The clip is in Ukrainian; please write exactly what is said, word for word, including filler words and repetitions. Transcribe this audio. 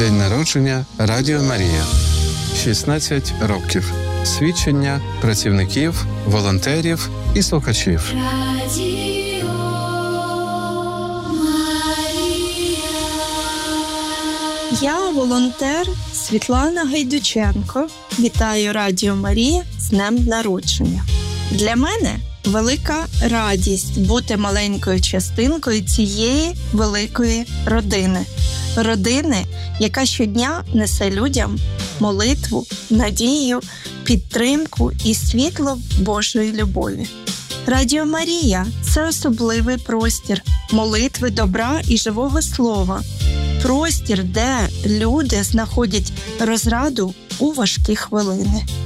День народження Радіо Марія. шістнадцять років. Свідчення працівників, волонтерів і слухачів. Радіо Марія. Я волонтер Світлана Гайдученко. Вітаю Радіо Марія з днем народження. Для мене велика радість бути маленькою частинкою цієї великої родини. Родини, яка щодня несе людям молитву, надію, підтримку і світло Божої любові. Радіо Марія – це особливий простір молитви, добра і живого слова. Простір, де люди знаходять розраду у важкі хвилини.